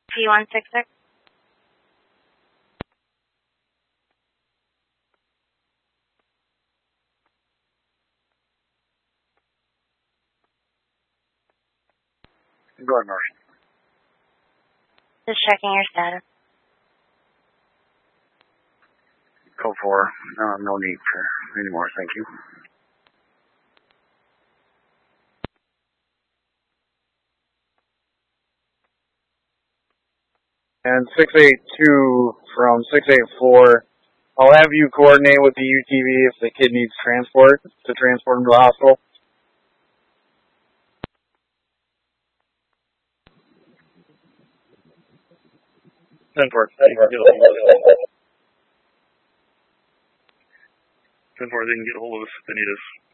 P166. Go ahead, Marshal. Just checking your status. Code 4. No need for any more, thank you. And 682 from 684, I'll have you coordinate with the UTV if the kid needs transport to transport him to the hospital. 10-4, 10-4, they can get a hold of us if they need us.